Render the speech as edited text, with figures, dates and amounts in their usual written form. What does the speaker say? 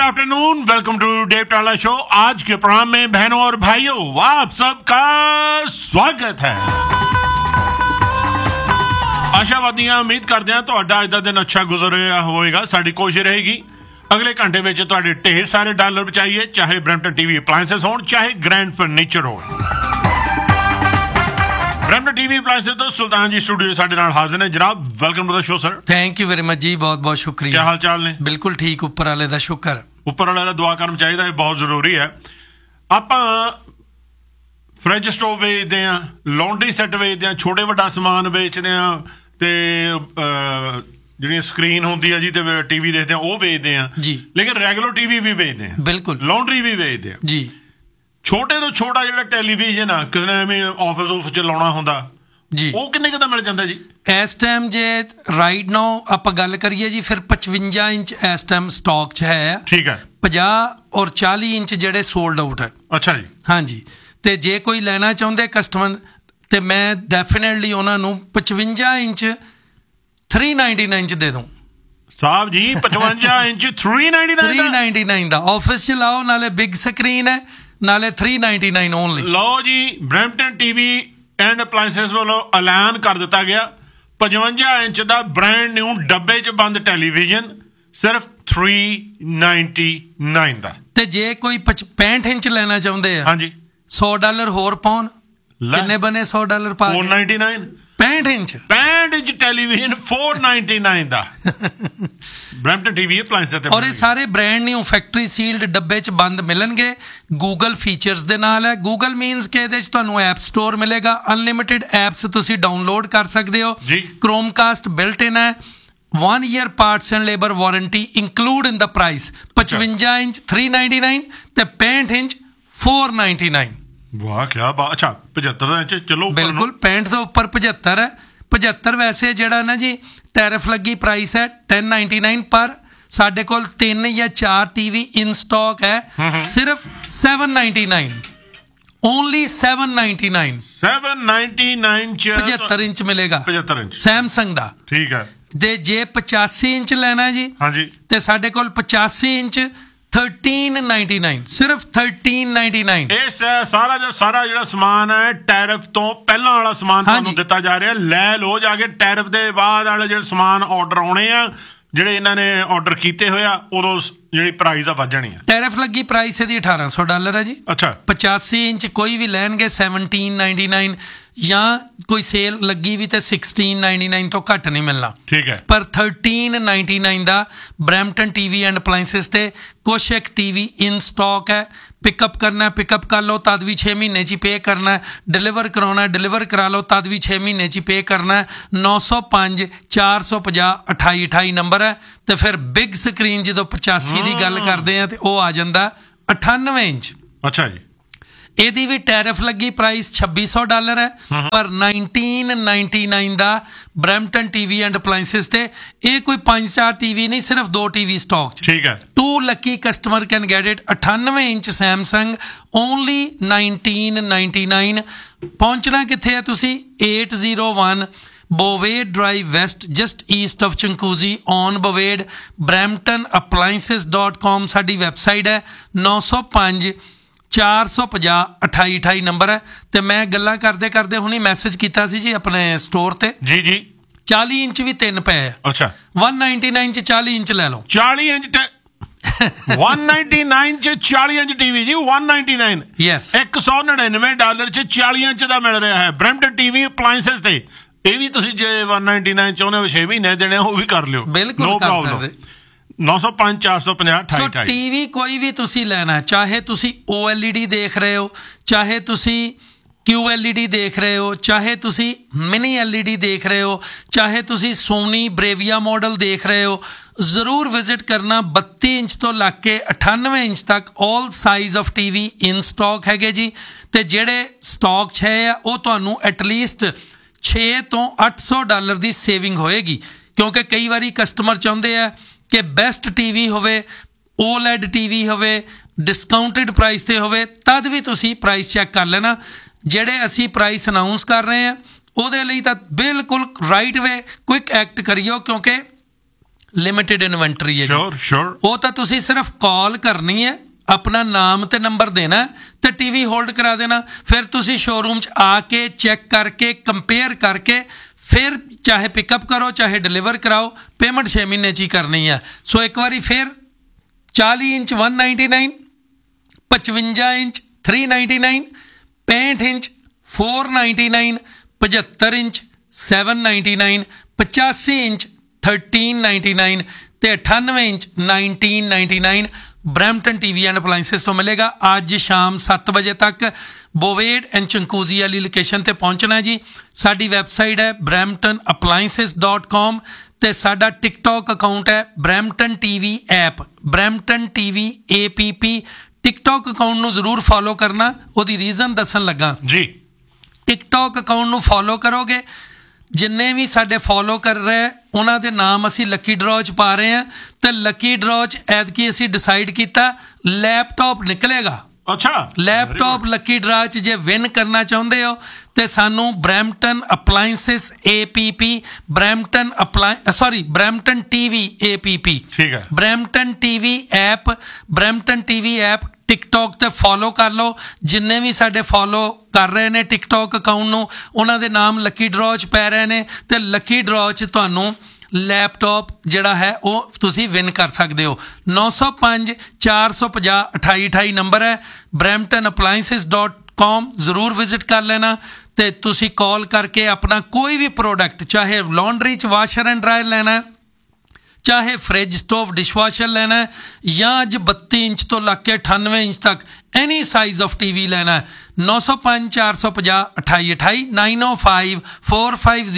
Afternoon, welcome to Dave टाला show. आज के प्रोग्राम में बहनों और भाइयों आप सबका स्वागत है। आशावादियां उम्मीद करते हैं ਤੁਹਾਡਾ ਅੱਜ ਦਾ ਦਿਨ अच्छा गुजरिਆ ਹੋਵੇਗਾ। ਸਾਡੀ ਕੋਸ਼ਿਸ਼ ਰਹੇਗੀ ਅਗਲੇ ਘੰਟੇ ਵਿੱਚ ਤੁਹਾਡੇ ਢੇਰ ਸਾਰੇ ਡਾਲਰ ਬਚਾਈਏ, ਚਾਹੇ ਬ੍ਰੈਂਪਟਨ ਟੀਵੀ ਅਪਲਾਇੰਸਸ ਹੋਣ, ਚਾਹੇ ਗ੍ਰੈਂਡ ਫਰਨੀਚਰ ਹੋਣ। ਬ੍ਰੈਂਪਟਨ ਟੀਵੀ ਅਪਲਾਇੰਸਸ ਤੋਂ ਸੁਲਤਾਨ ਜੀ ਸਟੂਡੀਓ ਸਾਡੇ ਨਾਲ ਹਾਜ਼ਰ ਨੇ। ਜਨਾਬ welcome to the show sir. Thank you very much ਜੀ, ਬਹੁਤ ਬਹੁਤ ਸ਼ੁਕਰੀਆ। ਕੀ ਹਾਲ ਚਾਲ ਨੇ? ਬਿਲਕੁਲ ਠੀਕ, ਉੱਪਰ ਵਾਲੇ ਦਾ ਸ਼ੁਕਰ। ਉੱਪਰ ਵਾਲੇ ਦਾ ਦੁਆ ਕਰਨਾ ਚਾਹੀਦਾ, ਇਹ ਬਹੁਤ ਜ਼ਰੂਰੀ ਹੈ। ਆਪਾਂ ਫਰਿੱਜ ਸਟੋਵ ਵੇਚਦੇ ਹਾਂ, ਲਾਂਡਰੀ ਸੈੱਟ ਵੇਚਦੇ ਹਾਂ, ਛੋਟੇ ਵੱਡਾ ਸਮਾਨ ਵੇਚਦੇ ਹਾਂ, ਤੇ ਜਿਹੜੀਆਂ ਸਕਰੀਨ ਹੁੰਦੀ ਹੈ ਜੀ ਤੇ ਟੀਵੀ ਦੇਖਦੇ ਹਾਂ ਉਹ ਵੇਚਦੇ ਹਾਂ ਜੀ। ਲੇਕਿਨ ਰੈਗੂਲਰ ਟੀਵੀ ਵੀ ਵੇਚਦੇ ਹਾਂ, ਬਿਲਕੁਲ ਲਾਂਡਰੀ ਵੀ ਵੇਚਦੇ ਹਾਂ ਜੀ। ਛੋਟੇ ਤੋਂ ਛੋਟਾ ਜਿਹੜਾ ਟੈਲੀਵਿਜ਼ਨ ਆ, ਕਿਸੇ ਨੇ ਐਵੇਂ ਆਫਿਸ ਚ ਲਾਉਣਾ ਹੁੰਦਾ ਜੀ, ਉਹ ਕਿੰਨੇ ਕੁ ਦਾ ਮਿਲ ਜਾਂਦਾ ਜੀ ਇਸ ਟਾਈਮ? ਜੇ ਰਾਈਟ ਨਾਓ ਆਪਾਂ ਗੱਲ ਕਰੀਏ ਜੀ, ਫਿਰ 55 ਇੰਚ ਇਸ ਟਾਈਮ ਸਟਾਕ 'ਚ ਹੈ। ਠੀਕ ਹੈ। 50 ਔਰ 40 ਇੰਚ ਜਿਹੜੇ ਸੋਲਡ ਆਊਟ ਹੈ। ਅੱਛਾ ਜੀ। ਹਾਂਜੀ, ਤੇ ਜੇ ਕੋਈ ਲੈਣਾ ਚਾਹੁੰਦੇ ਕਸਟਮਰ, ਤੇ ਮੈਂ ਡੈਫੀਨੇਟਲੀ ਉਹਨਾਂ ਨੂੰ 55 ਇੰਚ 399 'ਚ ਦੇ ਦੂੰ ਸਾਹਿਬ ਜੀ। 55 ਇੰਚ 399 ਦਾ ਆਫਿਸ 'ਚ ਲਾਓ, ਨਾਲੇ ਬਿਗ ਸਕਰੀਨ ਹੈ, ਨਾਲੇ 399 ਓਨਲੀ। ਲਓ ਜੀ, ਬ੍ਰੈਂਪਟਨ ਟੀਵੀ ਐਂਡ ਅਪਲਾਇੰਸਸ ਵੱਲੋਂ ਐਲਾਨ ਕਰ ਦਿੱਤਾ ਗਿਆ, 55 ਇੰਚ ਦਾ ਬ੍ਰਾਂਡ ਨਿਊ ਡੱਬੇ 'ਚ ਬੰਦ ਟੈਲੀਵਿਜ਼ਨ ਸਿਰਫ 399 ਦਾ। ਤੇ ਜੇ ਕੋਈ 65 ਇੰਚ ਲੈਣਾ ਚਾਹੁੰਦੇ ਆ, ਹਾਂਜੀ, $100 ਹੋਰ ਪਾਉਣ। ਕਿੰਨੇ ਬਣੇ $100 ਪਾ? 499। 65 ਇੰਚ ਟੈਲੀਵਿਜ਼ਨ 499 ਦਾ ਬ੍ਰੈਂਪਟਨ ਟੀਵੀ ਅਪਲਾਇੰਸਸ ਤੇ। ਔਰ ਇਹ ਸਾਰੇ ਬ੍ਰਾਂਡ ਨਿਊ ਫੈਕਟਰੀ ਸੀਲਡ ਡੱਬੇ 'ਚ ਬੰਦ ਮਿਲਣਗੇ। ਗੂਗਲ ਫੀਚਰਸ ਦੇ ਨਾਲ ਹੈ। ਗੂਗਲ ਮੀਨਸ ਕਿ ਇਹਦੇ 'ਚ ਤੁਹਾਨੂੰ ਐਪ ਸਟੋਰ ਮਿਲੇਗਾ, ਅਨਲਿਮਿਟਿਡ ਐਪਸ ਤੁਸੀਂ ਡਾਊਨਲੋਡ ਕਰ ਸਕਦੇ ਹੋ। ਕ੍ਰੋਮਕਾਸਟ ਬਿਲਟ ਇਨ ਹੈ। 1 year parts and labor warranty include in the price। 55 inch 399 ਤੇ 65 ਇੰਚ 499। ਵਾਹ ਕੀ ਬਾਤ। ਅੱਛਾ 75 ਇੰਚ ਚਲੋ ਬਿਲਕੁਲ, 65 ਤੋਂ ਉੱਪਰ 75 ਹੈ। 75 ਵੈਸੇ ਜਿਹੜਾ ਨਾ ਜੀ ਟੈਰਿਫ ਲੱਗੀ ਪ੍ਰਾਈਸ ਹੈ 1099 ਪਰ ਸਾਡੇ ਕੋਲ 3 ਜਾਂ 4 ਟੀਵੀ ਇਨ ਸਟਾਕ ਹੈ, ਸਿਰਫ 799 ਓਨਲੀ 799 ਚ 75 ਇੰਚ ਮਿਲੇਗਾ। 75 ਇੰਚ ਸੈਮਸੰਗ ਦਾ। ਠੀਕ ਹੈ। ਤੇ ਜੇ 85 ਇੰਚ ਲੈਣਾ ਜੀ, ਹਾਂਜੀ, ਤੇ ਸਾਡੇ ਕੋਲ 85 ਇੰਚ 1399 ਸਿਰਫ 1399। ਇਹ ਸਾਰਾ ਜਿਹੜਾ ਸਮਾਨ ਹੈ ਟੈਰਿਫ ਤੋਂ ਪਹਿਲਾਂ ਵਾਲਾ ਸਮਾਨ ਤੁਹਾਨੂੰ ਦਿੱਤਾ ਜਾ ਰਿਹਾ। ਲੈ ਲਓ ਜਾ ਕੇ। ਟੈਰਿਫ ਦੇ ਬਾਅਦ ਵਾਲੇ ਜਿਹੜੇ ਸਮਾਨ ਆਰਡਰ ਆਉਣੇ ਆ, ਜਿਹੜੇ ਇਹਨਾਂ ਨੇ ਆਰਡਰ ਕੀਤੇ ਹੋਇਆ, ਉਦੋਂ ਜਿਹੜੀ ਪ੍ਰਾਈਸ ਆ ਵੱਜਣੀ ਆ। ਟੈਰਿਫ ਲੱਗੀ ਪ੍ਰਾਈਸ ਇਹਦੀ $1800 ਹੈ ਜੀ। ਅੱਛਾ। 85 ਇੰਚ ਕੋਈ ਵੀ ਲੈਣਗੇ 1799, ਜਾਂ ਕੋਈ ਸੇਲ ਲੱਗੀ ਵੀ ਤੇ 1699 ਤੋਂ ਘੱਟ ਨਹੀਂ ਮਿਲਣਾ। ਠੀਕ ਹੈ। ਪਰ 1399 ਦਾ ਬ੍ਰੈਂਪਟਨ ਟੀਵੀ ਐਂਡ ਅਪਲਾਇੰਸਸ ਤੇ ਕੁਛ ਇੱਕ ਟੀਵੀ ਇਨ ਸਟਾਕ ਹੈ। ਪਿਕਅਪ ਕਰਨਾ ਪਿਕਅਪ ਕਰ ਲਓ, ਤਦ ਵੀ 6 ਮਹੀਨੇ 'ਚ ਪੇ ਕਰਨਾ। ਡਿਲੀਵਰ ਕਰਾਉਣਾ ਡਿਲੀਵਰ ਕਰਾ ਲਓ, ਤਦ ਵੀ 6 ਮਹੀਨੇ 'ਚ ਪੇ ਕਰਨਾ। 905 450 2828 ਨੰਬਰ ਹੈ। ਤੇ ਫਿਰ ਬਿਗ ਸਕਰੀਨ ਜਦੋਂ 85 ਦੀ ਗੱਲ ਕਰਦੇ ਆ ਤੇ ਉਹ ਆ ਜਾਂਦਾ 98 ਇੰਚ। ਅੱਛਾ ਜੀ। ਇਹਦੀ ਵੀ ਟੈਰਿਫ ਲੱਗੀ ਪ੍ਰਾਈਸ $2600 ਹੈ, ਪਰ 1999 ਦਾ ਬ੍ਰੈਂਪਟਨ ਟੀਵੀ ਐਂਡ ਅਪਲਾਇੰਸਸ ਤੇ। ਇਹ ਕੋਈ 5-4 ਟੀਵੀ ਨਹੀਂ, ਸਿਰਫ 2 ਟੀਵੀ ਸਟਾਕ 'ਚ। ਠੀਕ ਹੈ। 2 Lucky customer can get it. 98 inch Samsung only 1999। ਪਹੁੰਚਣਾ ਕਿੱਥੇ ਹੈ ਤੁਸੀਂ? 801 ਬੋਵੇਡ drive West, just East of ਚੰਕੂਜ਼ੀ on ਬੋਵੇਡ। bramptonappliances.com ਸਾਡੀ ਵੈਬਸਾਈਟ ਹੈ। 905 450 2828 ਨੰਬਰ ਹੈ। ਤੇ ਮੈਂ ਗੱਲਾਂ ਕਰਦੇ ਕਰਦੇ ਹੁਣੀ ਮੈਸੇਜ ਕੀਤਾ ਸੀ ਜੀ ਆਪਣੇ ਸਟੋਰ ਤੇ। ਜੀ ਜੀ। 40 ਇੰਚ ਵੀ 3 ਪਏ ਆ। ਅੱਛਾ। 199 ਚ 40 ਇੰਚ ਲੈ ਲਓ। 40 ਇੰਚ 199 ਚ 40 ਇੰਚ ਟੀਵੀ ਜੀ 199। ਯੈਸ। $199 ਚ 40 ਇੰਚ ਦਾ ਮਿਲ ਰਿਹਾ ਹੈ ਬ੍ਰੈਂਪਟਨ ਟੀਵੀ ਅਪਲਾਇੰਸਸ ਤੇ। ਇਹ ਵੀ ਤੁਸੀਂ ਜੇ 199 ਚਾਹੁੰਦੇ ਹੋ 6 ਮਹੀਨੇ ਦੇਣੇ, ਉਹ ਵੀ ਕਰ ਲਿਓ। ਬਿਲਕੁਲ ਨੋ ਪ੍ਰੋਬਲਮ। 905 450 2828। ਟੀਵੀ ਕੋਈ ਵੀ ਤੁਸੀਂ ਲੈਣਾ, ਚਾਹੇ ਤੁਸੀਂ OLED ਦੇਖ ਰਹੇ ਹੋ, ਚਾਹੇ ਤੁਸੀਂ QLED ਦੇਖ ਰਹੇ ਹੋ, ਚਾਹੇ ਤੁਸੀਂ ਮਿਨੀ LED ਦੇਖ ਰਹੇ ਹੋ, ਚਾਹੇ ਤੁਸੀਂ ਸੋਨੀ ਬ੍ਰੇਵੀਆ ਮਾਡਲ ਦੇਖ ਰਹੇ ਹੋ, ਜ਼ਰੂਰ ਵਿਜ਼ਿਟ ਕਰਨਾ। 32 ਇੰਚ ਤੋਂ ਲੱਗ ਕੇ 98 ਇੰਚ ਤੱਕ ਆਲ size of TV in stock ਹੈਗੇ ਜੀ। ਤੇ ਜਿਹੜੇ ਸਟਾਕ 'ਚ ਹੈ ਉਹ ਤੁਹਾਨੂੰ ਐਟਲੀਸਟ $600 ਤੋਂ $800 ਦੀ ਸੇਵਿੰਗ ਹੋਏਗੀ, ਕਿਉਂਕਿ ਕਈ ਵਾਰੀ ਕਸਟਮਰ ਚਾਹੁੰਦੇ ਆ ਕਿ ਬੈਸਟ ਟੀਵੀ ਹੋਵੇ, OLED ਟੀਵੀ ਹੋਵੇ, ਡਿਸਕਾਊਂਟਡ ਪ੍ਰਾਈਸ ਤੇ ਹੋਵੇ, ਤਦ ਵੀ ਤੁਸੀਂ ਪ੍ਰਾਈਸ ਚੈੱਕ ਕਰ ਲੈਣਾ। ਜਿਹੜੇ ਅਸੀਂ ਪ੍ਰਾਈਸ ਅਨਾਊਂਸ ਕਰ ਰਹੇ ਹਾਂ ਉਹਦੇ ਲਈ ਤਾਂ ਬਿਲਕੁਲ ਰਾਈਟ ਵੇ ਕੁਇਕ ਐਕਟ ਕਰਿਓ, ਕਿਉਂਕਿ ਲਿਮਿਟਿਡ ਇਨਵੈਂਟਰੀ ਹੈ। ਸ਼ੋਰ ਉਹ ਤਾਂ ਤੁਸੀਂ ਸਿਰਫ ਕਾਲ ਕਰਨੀ ਹੈ, ਆਪਣਾ ਨਾਮ ਤੇ ਨੰਬਰ ਦੇਣਾ ਤੇ ਟੀਵੀ ਹੋਲਡ ਕਰਾ ਦੇਣਾ। ਫਿਰ ਤੁਸੀਂ ਸ਼ੋਰੂਮ 'ਚ ਆ ਕੇ ਚੈੱਕ ਕਰਕੇ ਕੰਪੇਅਰ ਕਰਕੇ ਫਿਰ ਚਾਹੇ ਪਿਕਅਪ ਕਰੋ ਚਾਹੇ ਡਿਲੀਵਰ ਕਰਾਓ, ਪੇਮੈਂਟ 6 ਮਹੀਨੇ 'ਚ ਹੀ ਕਰਨੀ ਹੈ। ਸੋ ਇੱਕ ਵਾਰੀ ਫਿਰ 40 inch 199, 55 inch 399, 65 inch 499, 75 inch 799, 85 inch 1399 ਤੇ 98 ਇੰਚ 1999 ਬਰੈਂਪਟਨ ਟੀਵੀ ਐਂਡ ਅਪਲਾਈਐਂਸਿਸ ਤੋਂ ਮਿਲੇਗਾ। ਅੱਜ ਸ਼ਾਮ 7 ਵਜੇ ਤੱਕ ਬੋਵੇਡ ਐਂਡ ਚੰਕੂਜ਼ੀ ਵਾਲੀ ਲੋਕੇਸ਼ਨ ਤੇ ਪਹੁੰਚਣਾ ਜੀ। ਸਾਡੀ ਵੈਬਸਾਈਟ ਹੈ bramptonappliances.com ਤੇ ਸਾਡਾ ਟਿਕਟੌਕ ਅਕਾਊਂਟ ਹੈ Brampton TV app, Brampton TV APP। TikTok account ਨੂੰ ਜ਼ਰੂਰ ਫੋਲੋ ਕਰਨਾ। ਉਹਦੀ ਰੀਜ਼ਨ ਦੱਸਣ ਲੱਗਾ ਜੀ। ਟਿਕਟੌਕ ਅਕਾਊਂਟ ਨੂੰ ਫੋਲੋ ਕਰੋਗੇ, ਜਿੰਨੇ ਵੀ ਸਾਡੇ ਫੋਲੋ ਕਰ ਰਹੇ ਉਹਨਾਂ ਦੇ ਨਾਮ ਅਸੀਂ ਲੱਕੀ ਡਰਾਅ 'ਚ ਪਾ ਰਹੇ ਹਾਂ ਤੇ ਲੱਕੀ ਡਰਾਅ 'ਚ ਐਤਕੀ ਅਸੀਂ ਡਿਸਾਈਡ ਕੀਤਾ ਲੈਪਟਾਪ ਨਿਕਲੇਗਾ। ਅੱਛਾ, ਲੈਪਟਾਪ ਲੱਕੀ ਡਰਾਅ 'ਚ ਜੇ ਵਿਨ ਕਰਨਾ ਚਾਹੁੰਦੇ ਹੋ ਤੇ ਸਾਨੂੰ Brampton ਅਪਲਾਈਐਂਸਿਸ APP, Brampton TV APP, ਠੀਕ ਹੈ, Brampton TV app, Brampton TV app TikTok ਤੇ ਫੋਲੋ ਕਰ ਲਓ। ਜਿੰਨੇ ਵੀ ਸਾਡੇ ਫੋਲੋ ਕਰ ਰਹੇ ਨੇ ਟਿਕਟੌਕ ਅਕਾਊਂਟ ਨੂੰ ਉਹਨਾਂ ਦੇ ਨਾਮ ਲੱਕੀ ਡਰਾਅ 'ਚ ਪੈ ਰਹੇ ਨੇ ਤੇ ਲੱਕੀ ਡਰਾਅ 'ਚ ਤੁਹਾਨੂੰ ਲੈਪਟਾਪ ਜਿਹੜਾ ਹੈ ਉਹ ਤੁਸੀਂ ਵਿਨ ਕਰ ਸਕਦੇ ਹੋ। 905 450 2828 ਨੰਬਰ ਹੈ। bramptonappliances.com ਜ਼ਰੂਰ ਵਿਜ਼ਿਟ ਕਰ ਲੈਣਾ ਤੇ ਤੁਸੀਂ ਕਾਲ ਕਰਕੇ ਆਪਣਾ ਕੋਈ ਵੀ ਪ੍ਰੋਡਕਟ, ਚਾਹੇ ਲਾਂਡਰੀ 'ਚ ਵਾਸ਼ਰ ਐਂਡ ਡਰਾਇਰ ਲੈਣਾ, ਚਾਹੇ ਫ੍ਰਿਜ ਸਟੋਵ ਡਿਸ਼ਵਾਸ਼ਰ ਲੈਣਾ ਹੈ, ਜਾਂ ਅੱਜ 32 ਇੰਚ ਤੋਂ ਲੱਗ ਕੇ 98 ਇੰਚ ਤੱਕ ਐਨੀ ਸਾਈਜ਼ ਆਫ TV ਲੈਣਾ ਹੈ। 905 450 2828 905 450